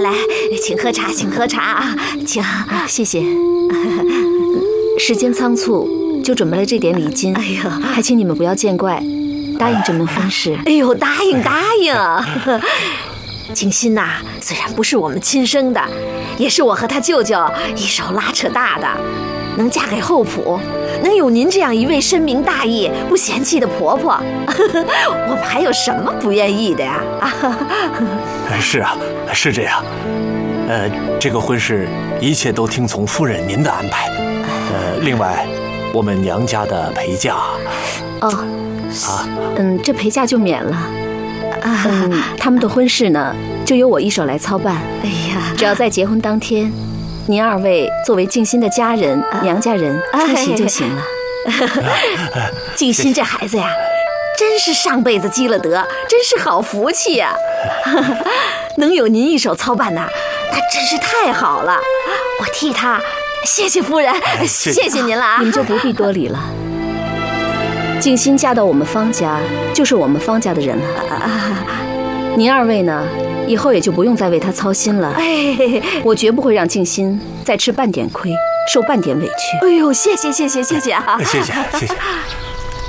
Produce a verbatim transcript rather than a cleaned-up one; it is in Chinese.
来，请喝茶，请喝茶啊，请。 谢谢。时间仓促，就准备了这点礼金。哎呦，还请你们不要见怪，答应这门婚事。 哎呦，答应答应。静心呐、啊，虽然不是我们亲生的，也是我和他舅舅一手拉扯大的。能嫁给后埔，能有您这样一位深明大义、不嫌弃的婆婆，我们还有什么不愿意的呀？ 是啊，是这样。呃，这个婚事一切都听从夫人您的安排。呃，另外，我们娘家的陪嫁， 哦，啊，嗯，这陪嫁就免了。嗯，他们的婚事呢，就由我一手来操办。哎呀，只要在结婚当天，您二位作为静心的家人、娘家人出席就行了。 静心这孩子呀，真是上辈子积了德，真是好福气呀！能有您一手操办呐，那真是太好了。我替他谢谢夫人，谢谢您了啊！ 你们就不必多礼了。静心嫁到我们方家，就是我们方家的人了。您二位呢，以后也就不用再为她操心了。哎，我绝不会让静心再吃半点亏，受半点委屈。 哎呦，谢谢谢谢谢谢啊！ 谢谢谢谢。